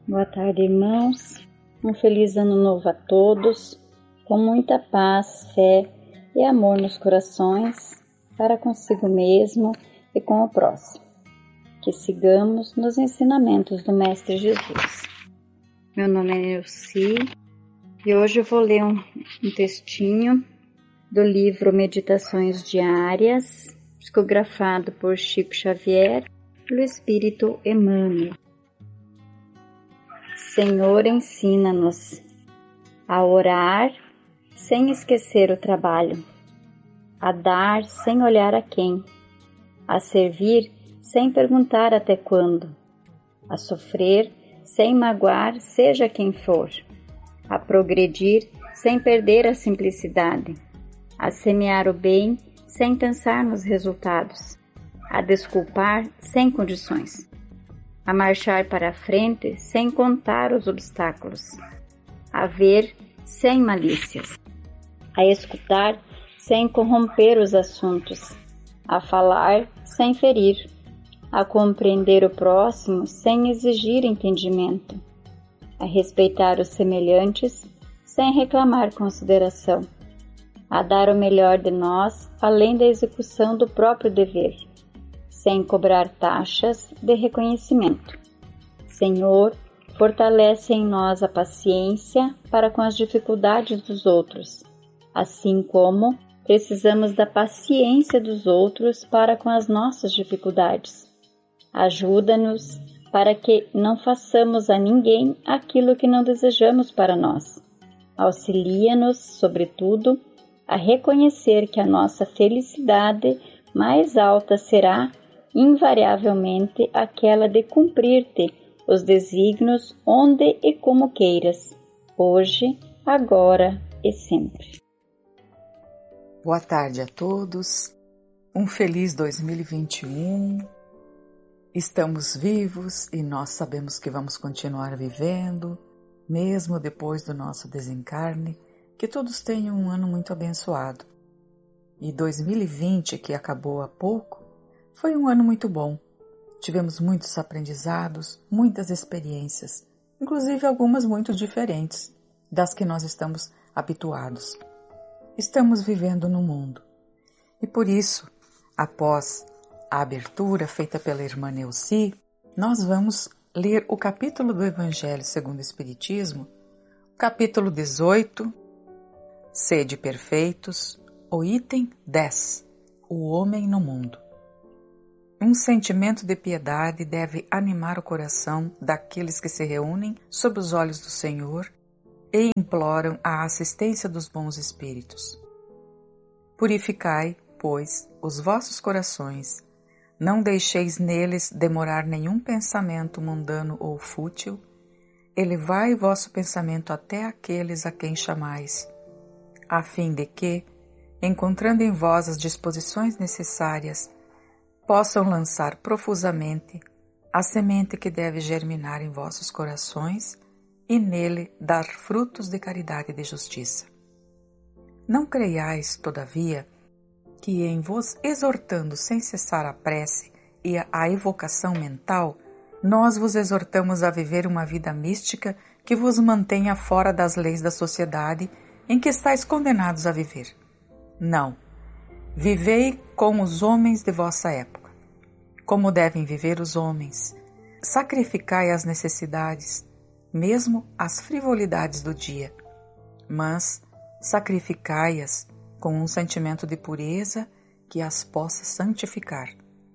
Boa tarde, irmãos. Um feliz ano novo a todos, com muita paz, fé e amor nos corações, para consigo mesmo e com o próximo. Que sigamos nos ensinamentos do Mestre Jesus. Meu nome é Neuci e hoje eu vou ler um textinho do livro Meditações Diárias, psicografado por Chico Xavier, pelo Espírito Emmanuel. Senhor, ensina-nos a orar sem esquecer o trabalho, a dar sem olhar a quem, a servir sem perguntar até quando, a sofrer sem magoar seja quem for, a progredir sem perder a simplicidade, a semear o bem sem pensar nos resultados, a desculpar sem condições, a marchar para a frente sem contar os obstáculos, a ver sem malícias, a escutar sem corromper os assuntos, a falar sem ferir, a compreender o próximo sem exigir entendimento, a respeitar os semelhantes sem reclamar consideração, a dar o melhor de nós além da execução do próprio dever, sem cobrar taxas de reconhecimento. Senhor, fortalece em nós a paciência para com as dificuldades dos outros, assim como precisamos da paciência dos outros para com as nossas dificuldades. Ajuda-nos para que não façamos a ninguém aquilo que não desejamos para nós. Auxilia-nos, sobretudo, a reconhecer que a nossa felicidade mais alta será invariavelmente aquela de cumprir-te os desígnios onde e como queiras, hoje, agora e sempre. Boa tarde a todos, um feliz 2021, estamos vivos e nós sabemos que vamos continuar vivendo, mesmo depois do nosso desencarne, que todos tenham um ano muito abençoado. E 2020, que acabou há pouco, foi um ano muito bom. Tivemos muitos aprendizados, muitas experiências, inclusive algumas muito diferentes das que nós estamos habituados. Estamos vivendo no mundo. E por isso, após a abertura feita pela irmã Neuci, nós vamos ler o capítulo do Evangelho segundo o Espiritismo, capítulo 18, Sede perfeitos, o item 10, o homem no mundo. Um sentimento de piedade deve animar o coração daqueles que se reúnem sob os olhos do Senhor e imploram a assistência dos bons espíritos. Purificai, pois, os vossos corações, não deixeis neles demorar nenhum pensamento mundano ou fútil, elevai vosso pensamento até aqueles a quem chamais, a fim de que, encontrando em vós as disposições necessárias, possam lançar profusamente a semente que deve germinar em vossos corações e nele dar frutos de caridade e de justiça. Não creiais, todavia, que em vos exortando sem cessar a prece e a evocação mental, nós vos exortamos a viver uma vida mística que vos mantenha fora das leis da sociedade em que estáis condenados a viver. Não. Vivei com os homens de vossa época, como devem viver os homens. Sacrificai as necessidades, mesmo as frivolidades do dia, mas sacrificai-as com um sentimento de pureza que as possa santificar.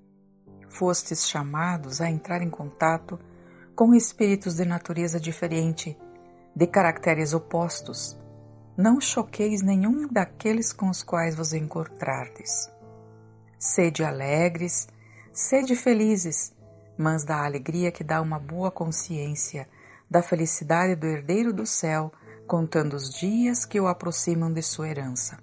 Fostes chamados a entrar em contato com espíritos de natureza diferente, de caracteres opostos. Não choqueis nenhum daqueles com os quais vos encontrardes. Sede alegres, sede felizes, mas da alegria que dá uma boa consciência, da felicidade do herdeiro do céu, contando os dias que o aproximam de sua herança.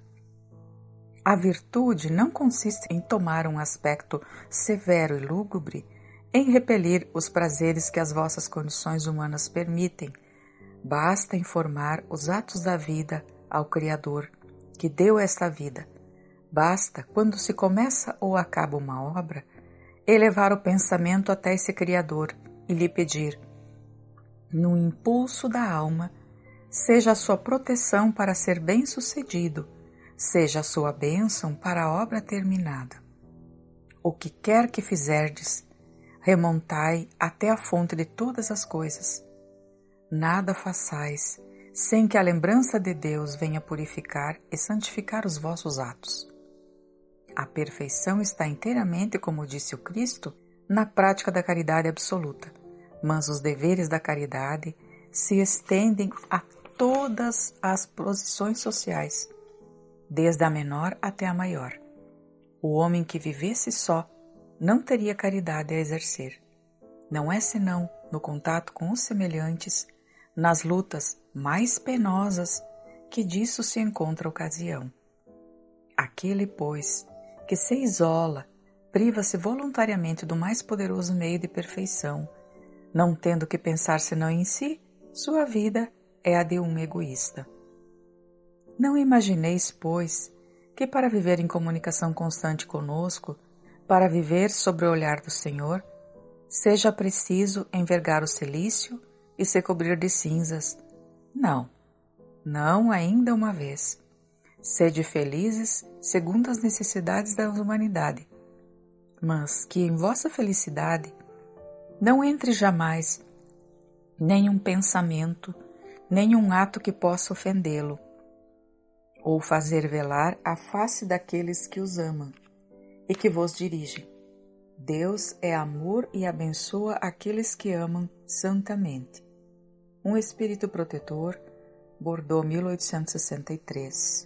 A virtude não consiste em tomar um aspecto severo e lúgubre, em repelir os prazeres que as vossas condições humanas permitem. Basta informar os atos da vida ao Criador, que deu esta vida. Basta, quando se começa ou acaba uma obra, elevar o pensamento até esse Criador e lhe pedir: no impulso da alma, seja a sua proteção para ser bem-sucedido, seja a sua bênção para a obra terminada. O que quer que fizerdes, remontai até a fonte de todas as coisas. Nada façais sem que a lembrança de Deus venha purificar e santificar os vossos atos. A perfeição está inteiramente, como disse o Cristo, na prática da caridade absoluta, mas os deveres da caridade se estendem a todas as posições sociais, desde a menor até a maior. O homem que vivesse só não teria caridade a exercer. Não é senão no contato com os semelhantes, nas lutas mais penosas, que disso se encontra ocasião. Aquele, pois, que se isola, priva-se voluntariamente do mais poderoso meio de perfeição, não tendo que pensar senão em si, sua vida é a de um egoísta. Não imagineis, pois, que para viver em comunicação constante conosco, para viver sob o olhar do Senhor, seja preciso envergar o cilício e se cobrir de cinzas. Não, não ainda uma vez. Sede felizes segundo as necessidades da humanidade, mas que em vossa felicidade não entre jamais nenhum pensamento, nenhum ato que possa ofendê-lo, ou fazer velar a face daqueles que os amam e que vos dirigem. Deus é amor e abençoa aqueles que amam santamente. Um Espírito Protetor, Bordeaux, 1863.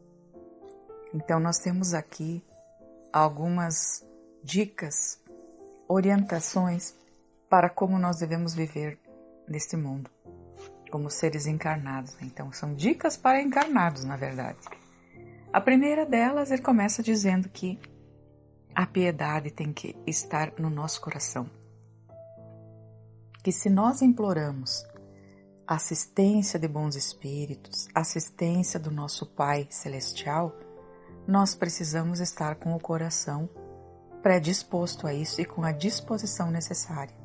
Então nós temos aqui algumas dicas, orientações para como nós devemos viver neste mundo, como seres encarnados. Então são dicas para encarnados, na verdade. A primeira delas, ele começa dizendo que a piedade tem que estar no nosso coração. Que se nós imploramos assistência de bons espíritos, assistência do nosso Pai Celestial, nós precisamos estar com o coração predisposto a isso e com a disposição necessária.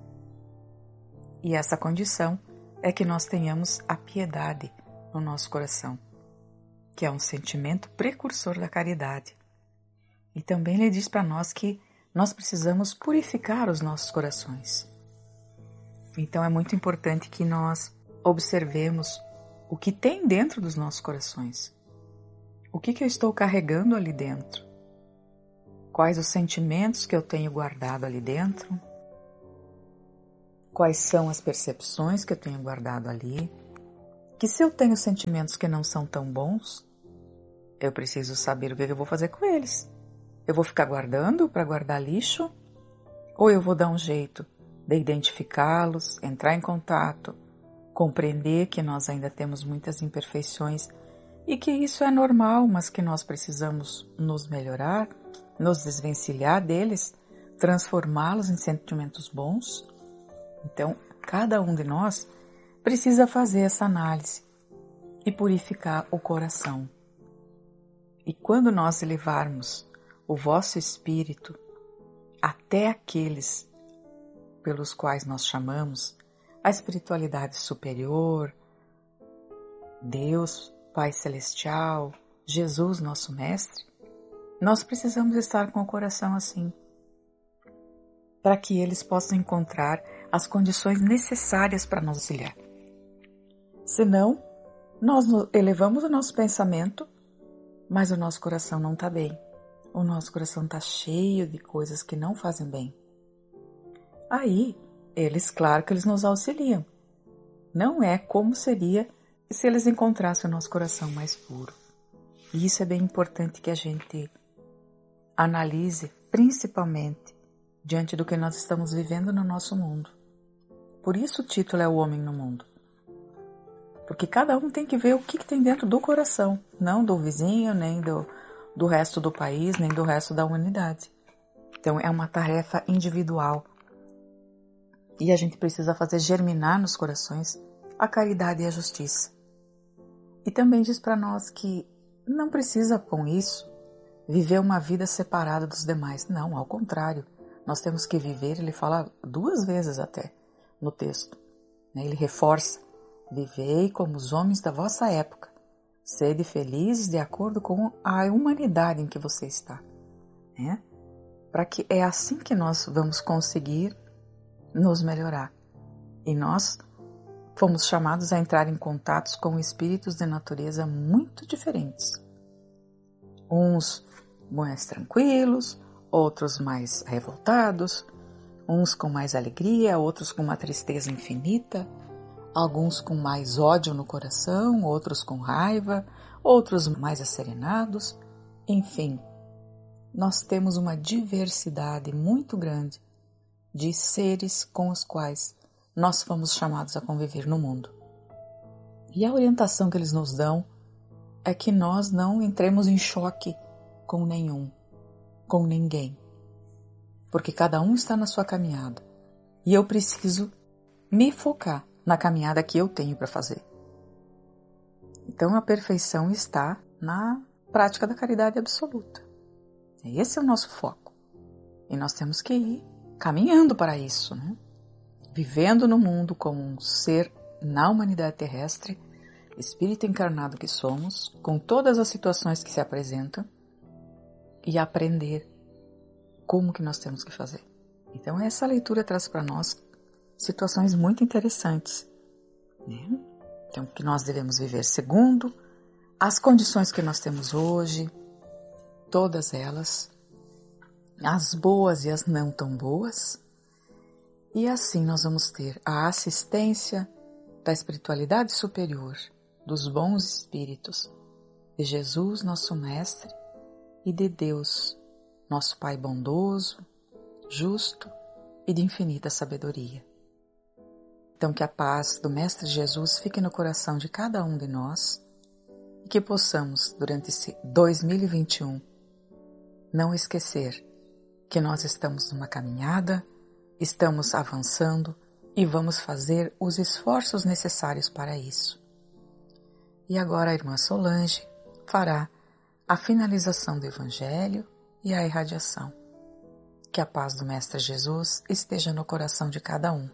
E essa condição é que nós tenhamos a piedade no nosso coração, que é um sentimento precursor da caridade. E também ele diz para nós que nós precisamos purificar os nossos corações. Então é muito importante que nós observemos o que tem dentro dos nossos corações. O que eu estou carregando ali dentro? Quais os sentimentos que eu tenho guardado ali dentro? Quais são as percepções que eu tenho guardado ali? Que se eu tenho sentimentos que não são tão bons, eu preciso saber o que eu vou fazer com eles. Eu vou ficar guardando para guardar lixo? Ou eu vou dar um jeito de identificá-los, entrar em contato, compreender que nós ainda temos muitas imperfeições e que isso é normal, mas que nós precisamos nos melhorar, nos desvencilhar deles, transformá-los em sentimentos bons? Então, cada um de nós precisa fazer essa análise e purificar o coração. E quando nós elevarmos o vosso espírito até aqueles pelos quais nós chamamos a espiritualidade superior, Deus, Pai Celestial, Jesus, nosso Mestre, nós precisamos estar com o coração assim, para que eles possam encontrar as condições necessárias para nos auxiliar. Senão, nós elevamos o nosso pensamento, mas o nosso coração não está bem. O nosso coração está cheio de coisas que não fazem bem. Aí, claro que eles nos auxiliam. Não é como seria se eles encontrassem o nosso coração mais puro. E isso é bem importante que a gente analise, principalmente diante do que nós estamos vivendo no nosso mundo. Por isso o título é O Homem no Mundo. Porque cada um tem que ver o que tem dentro do coração, não do vizinho, nem do resto do país, nem do resto da humanidade. Então é uma tarefa individual. E a gente precisa fazer germinar nos corações a caridade e a justiça. E também diz para nós que não precisa, com isso, viver uma vida separada dos demais. Não, ao contrário. Nós temos que viver, ele fala 2 vezes até no texto, Ele reforça: vivei como os homens da vossa época, sede felizes de acordo com a humanidade em que você está. Para que é assim que nós vamos conseguir nos melhorar. E nós fomos chamados a entrar em contatos com espíritos de natureza muito diferentes. Uns mais tranquilos, outros mais revoltados, uns com mais alegria, outros com uma tristeza infinita, alguns com mais ódio no coração, outros com raiva, outros mais asserenados. Enfim, nós temos uma diversidade muito grande de seres com os quais nós fomos chamados a conviver no mundo. E a orientação que eles nos dão é que nós não entremos em choque com nenhum, com ninguém, porque cada um está na sua caminhada e eu preciso me focar na caminhada que eu tenho para fazer. Então a perfeição está na prática da caridade absoluta. Esse é o nosso foco e nós temos que ir caminhando para isso, Vivendo no mundo como um ser na humanidade terrestre, espírito encarnado que somos, com todas as situações que se apresentam, e aprender como que nós temos que fazer. Então essa leitura traz para nós situações muito interessantes, Então que nós devemos viver segundo as condições que nós temos hoje, todas elas, as boas e as não tão boas, e assim nós vamos ter a assistência da espiritualidade superior, dos bons espíritos, de Jesus, nosso Mestre, e de Deus, nosso Pai bondoso, justo e de infinita sabedoria. Então que a paz do Mestre Jesus fique no coração de cada um de nós e que possamos, durante esse 2021, não esquecer que nós estamos numa caminhada, estamos avançando e vamos fazer os esforços necessários para isso. E agora a irmã Solange fará a finalização do Evangelho e a irradiação. Que a paz do Mestre Jesus esteja no coração de cada um.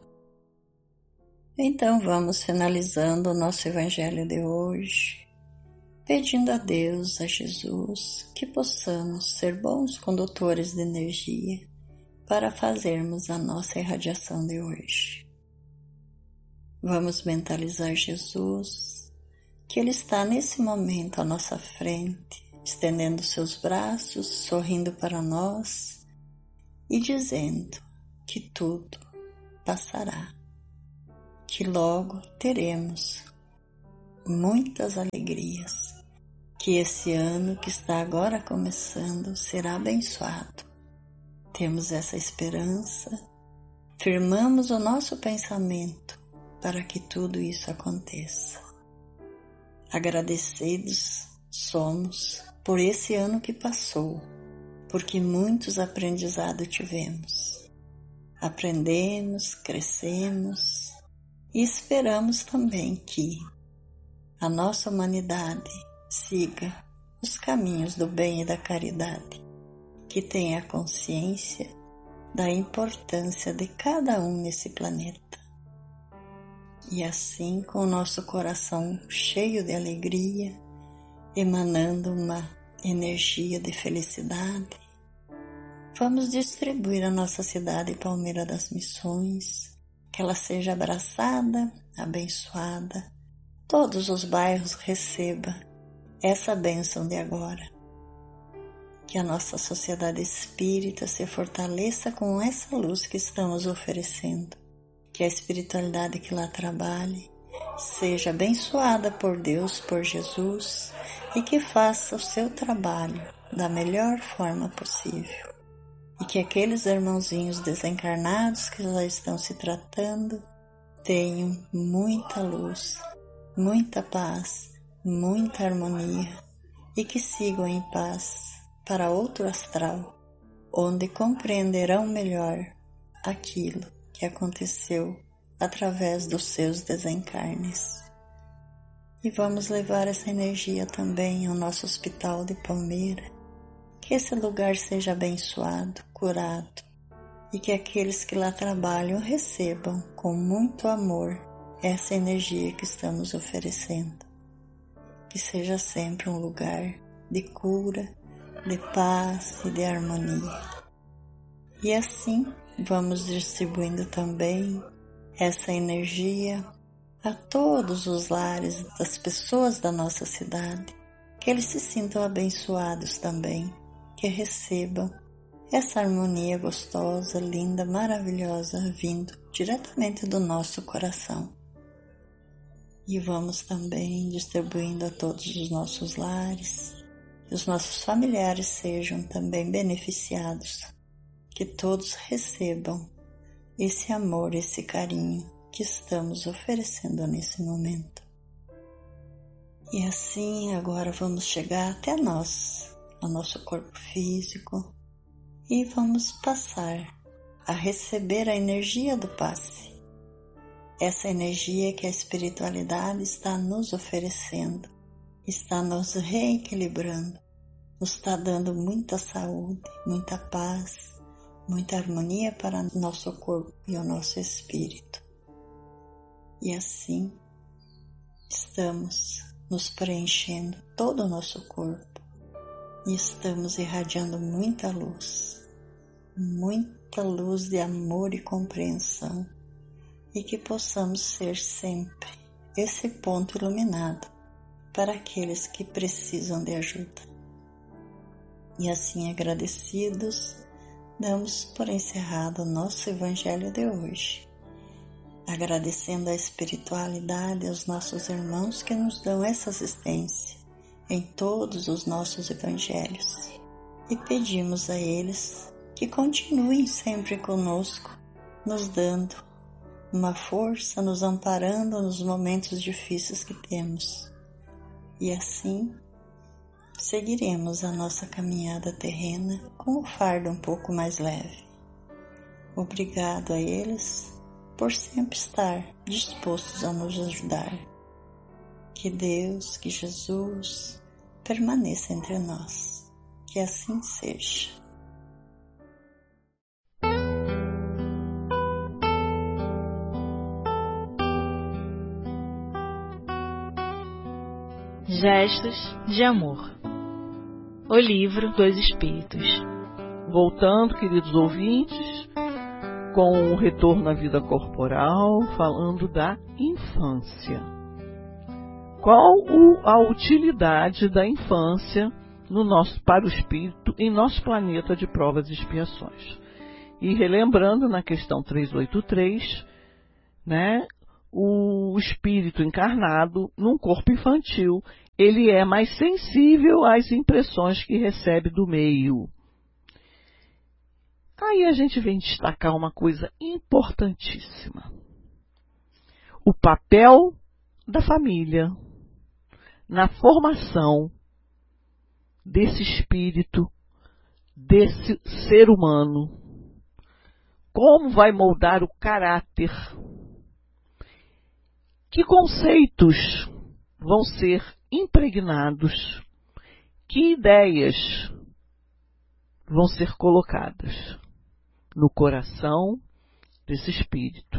Então vamos finalizando o nosso Evangelho de hoje, pedindo a Deus, a Jesus, que possamos ser bons condutores de energia para fazermos a nossa irradiação de hoje. Vamos mentalizar Jesus, que Ele está nesse momento à nossa frente, estendendo seus braços, sorrindo para nós e dizendo que tudo passará, que logo teremos muitas alegrias, que esse ano que está agora começando será abençoado. Temos essa esperança, firmamos o nosso pensamento para que tudo isso aconteça. Agradecidos somos por esse ano que passou, porque muitos aprendizados tivemos. Aprendemos, crescemos e esperamos também que a nossa humanidade siga os caminhos do bem e da caridade, que tenha consciência da importância de cada um nesse planeta. E assim, com o nosso coração cheio de alegria, emanando uma energia de felicidade, vamos distribuir a nossa cidade Palmeira das Missões, que ela seja abraçada, abençoada, todos os bairros recebam essa bênção de agora. Que a nossa sociedade espírita se fortaleça com essa luz que estamos oferecendo. Que a espiritualidade que lá trabalhe seja abençoada por Deus, por Jesus, e que faça o seu trabalho da melhor forma possível. E que aqueles irmãozinhos desencarnados que já estão se tratando tenham muita luz, muita paz, muita harmonia e que sigam em paz para outro astral, onde compreenderão melhor aquilo que aconteceu através dos seus desencarnes. E vamos levar essa energia também ao nosso hospital de Palmeira, que esse lugar seja abençoado, curado, e que aqueles que lá trabalham recebam com muito amor essa energia que estamos oferecendo. Que seja sempre um lugar de cura, de paz e de harmonia. E assim vamos distribuindo também essa energia a todos os lares das pessoas da nossa cidade, que eles se sintam abençoados também, que recebam essa harmonia gostosa, linda, maravilhosa, vindo diretamente do nosso coração. E vamos também distribuindo a todos os nossos lares, que os nossos familiares sejam também beneficiados, que todos recebam esse amor, esse carinho que estamos oferecendo nesse momento. E assim agora vamos chegar até nós, ao nosso corpo físico, e vamos passar a receber a energia do passe. Essa energia que a espiritualidade está nos oferecendo, está nos reequilibrando, nos está dando muita saúde, muita paz, muita harmonia para o nosso corpo e o nosso espírito. E assim estamos nos preenchendo todo o nosso corpo e estamos irradiando muita luz de amor e compreensão, e que possamos ser sempre esse ponto iluminado para aqueles que precisam de ajuda. E assim, agradecidos, damos por encerrado o nosso Evangelho de hoje, agradecendo a espiritualidade aos nossos irmãos que nos dão essa assistência em todos os nossos Evangelhos, e pedimos a eles que continuem sempre conosco, nos dando uma força, nos amparando nos momentos difíceis que temos. E assim seguiremos a nossa caminhada terrena com o fardo um pouco mais leve. Obrigado a eles por sempre estar dispostos a nos ajudar. Que Deus, que Jesus permaneça entre nós. Que assim seja. Gestos de Amor. O Livro dos Espíritos. Voltando, queridos ouvintes, com o retorno à vida corporal, falando da infância. Qual a utilidade da infância para o espírito em nosso planeta de provas e expiações? E relembrando na questão 383, né, o espírito encarnado num corpo infantil, ele é mais sensível às impressões que recebe do meio. Aí a gente vem destacar uma coisa importantíssima: o papel da família na formação desse espírito, desse ser humano. Como vai moldar o caráter? Que conceitos vão ser impregnados? Que ideias vão ser colocadas no coração desse espírito?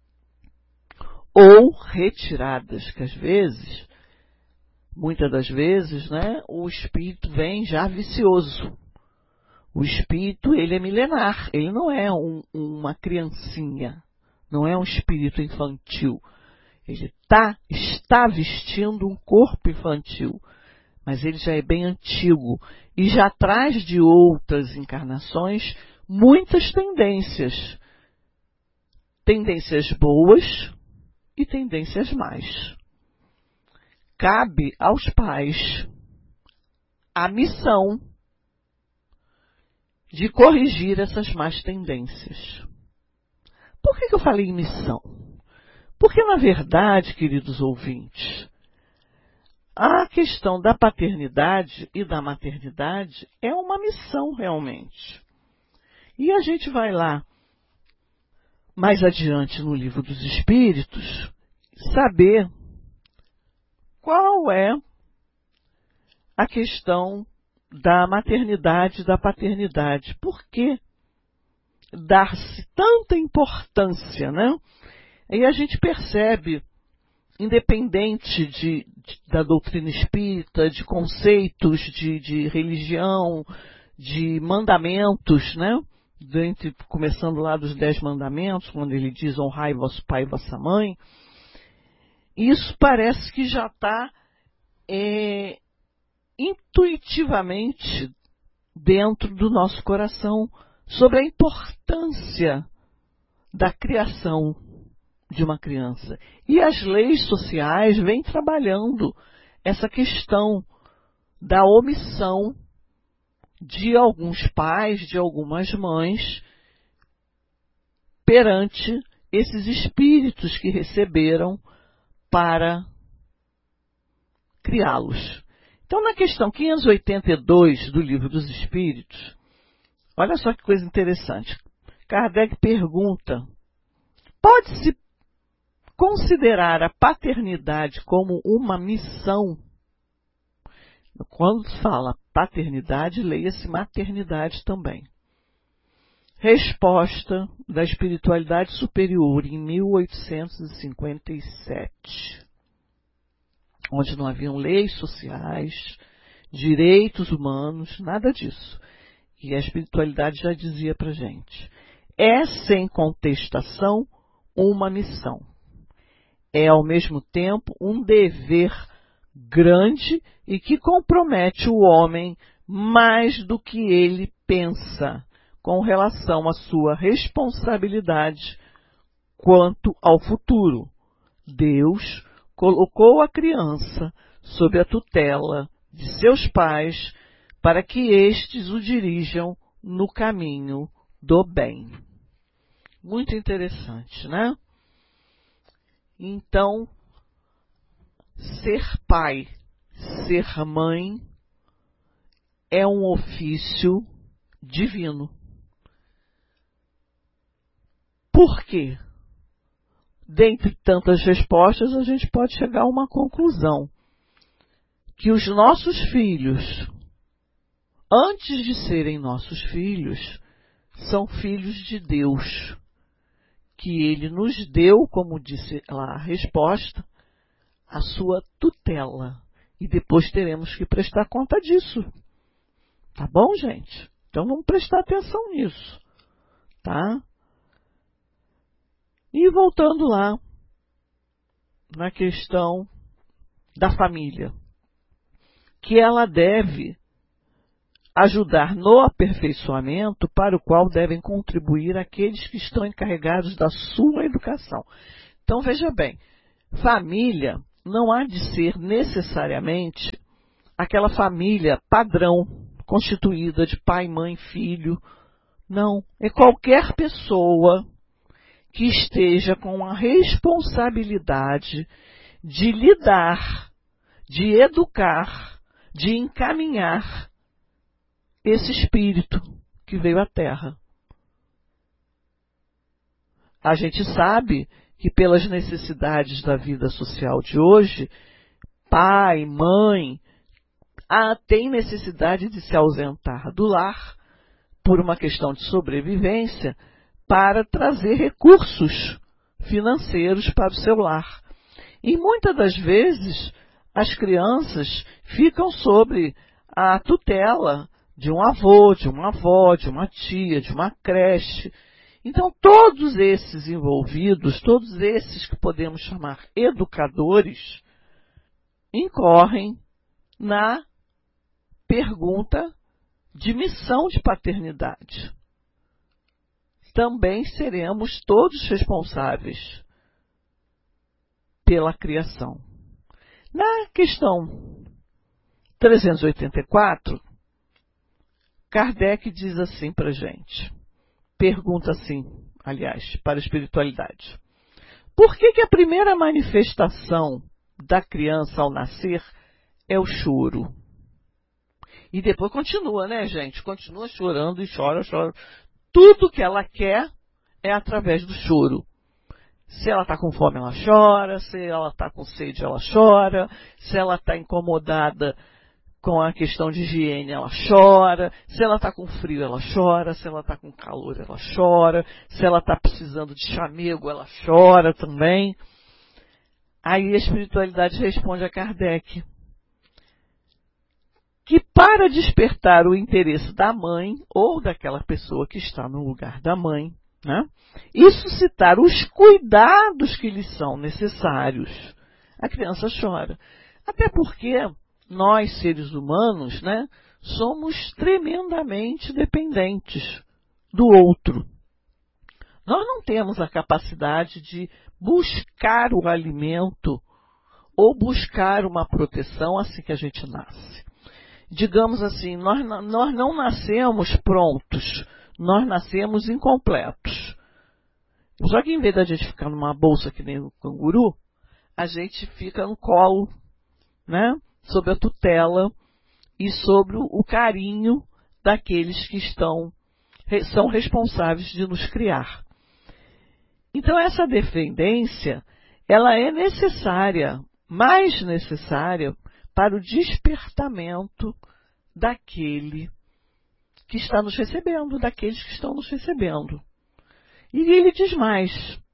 Ou retiradas, que às vezes, muitas das vezes, né, o espírito vem já vicioso. O espírito, ele é milenar, ele não é uma criancinha, não é um espírito infantil. Ele está vestindo um corpo infantil, mas ele já é bem antigo e já traz de outras encarnações muitas tendências. Tendências boas e tendências más. Cabe aos pais a missão de corrigir essas más tendências. Por que eu falei em missão? Porque, na verdade, queridos ouvintes, a questão da paternidade e da maternidade é uma missão realmente. E a gente vai lá, mais adiante no Livro dos Espíritos, saber qual é a questão da maternidade e da paternidade. Por que dar-se tanta importância, né? Aí a gente percebe independente da doutrina espírita, de conceitos de religião, de mandamentos, né? Começando lá dos 10 mandamentos, quando ele diz honrai vosso pai e vossa mãe, isso parece que já está intuitivamente dentro do nosso coração sobre a importância da criação de uma criança. E as leis sociais vêm trabalhando essa questão da omissão de alguns pais, de algumas mães, perante esses espíritos que receberam para criá-los. Então, na questão 582 do Livro dos Espíritos, olha só que coisa interessante. Kardec pergunta: pode-se considerar a paternidade como uma missão? Quando fala paternidade, leia-se maternidade também. Resposta da Espiritualidade Superior, em 1857. Onde não haviam leis sociais, direitos humanos, nada disso. E a espiritualidade já dizia para a gente: é sem contestação uma missão. É ao mesmo tempo um dever grande e que compromete o homem mais do que ele pensa com relação à sua responsabilidade quanto ao futuro. Deus colocou a criança sob a tutela de seus pais para que estes o dirijam no caminho do bem. Muito interessante, né? Então, ser pai, ser mãe, é um ofício divino. Por quê? Dentre tantas respostas, a gente pode chegar a uma conclusão: que os nossos filhos, antes de serem nossos filhos, são filhos de Deus, que Ele nos deu, como disse lá a resposta, a sua tutela. E depois teremos que prestar conta disso. Tá bom, gente? Então vamos prestar atenção nisso. Tá? E voltando lá, na questão da família, que ela deve ajudar no aperfeiçoamento para o qual devem contribuir aqueles que estão encarregados da sua educação. Então, veja bem, família não há de ser necessariamente aquela família padrão, constituída de pai, mãe, filho. Não, é qualquer pessoa que esteja com a responsabilidade de lidar, de educar, de encaminhar esse espírito que veio à Terra. A gente sabe que pelas necessidades da vida social de hoje, pai, mãe, tem necessidade de se ausentar do lar por uma questão de sobrevivência para trazer recursos financeiros para o seu lar. E muitas das vezes as crianças ficam sob a tutela de um avô, de uma avó, de uma tia, de uma creche. Então, todos esses envolvidos, todos esses que podemos chamar educadores, incorrem na pergunta de missão de paternidade. Também seremos todos responsáveis pela criação. Na questão 384, Kardec diz assim para a gente, pergunta assim, aliás, para a espiritualidade: por que a primeira manifestação da criança ao nascer é o choro? E depois continua, né, gente? Continua chorando e chora. Tudo que ela quer é através do choro. Se ela está com fome, ela chora. Se ela está com sede, ela chora. Se ela está incomodada com a questão de higiene, ela chora. Se ela está com frio, ela chora. Se ela está com calor, ela chora. Se ela está precisando de chamego, ela chora também. Aí a espiritualidade responde a Kardec que para despertar o interesse da mãe ou daquela pessoa que está no lugar da mãe, né, e suscitar os cuidados que lhes são necessários, a criança chora. Até porque nós, seres humanos, né, somos tremendamente dependentes do outro. Nós não temos a capacidade de buscar o alimento ou buscar uma proteção assim que a gente nasce. Digamos assim, nós não nascemos prontos, nós nascemos incompletos. Só que em vez da gente ficar numa bolsa que nem o canguru, a gente fica no colo, né, sob a tutela e sobre o carinho daqueles que são responsáveis de nos criar. Então essa dependência, ela é necessária, mais necessária para o despertamento daquele que está nos recebendo, daqueles que estão nos recebendo. E ele diz mais,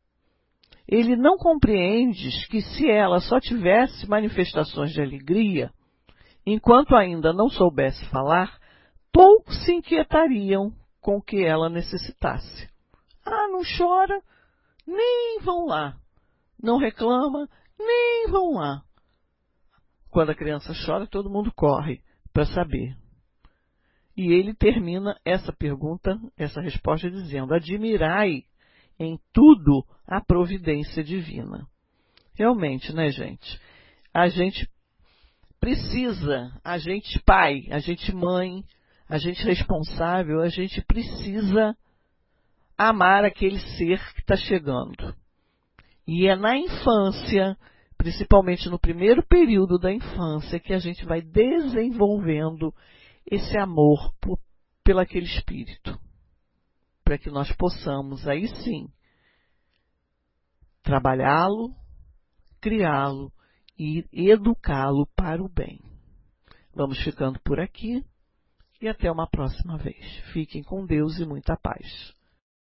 ele não compreende que se ela só tivesse manifestações de alegria, enquanto ainda não soubesse falar, pouco se inquietariam com o que ela necessitasse. Ah, não chora? Nem vão lá. Não reclama? Nem vão lá. Quando a criança chora, todo mundo corre para saber. E ele termina essa pergunta, essa resposta dizendo: admirai em tudo a providência divina. Realmente, né, gente? A gente precisa, a gente pai, a gente mãe, a gente responsável, a gente precisa amar aquele ser que está chegando. E é na infância, principalmente no primeiro período da infância, que a gente vai desenvolvendo esse amor pelo aquele espírito, para que nós possamos, aí sim, trabalhá-lo, criá-lo e educá-lo para o bem. Vamos ficando por aqui e até uma próxima vez. Fiquem com Deus e muita paz.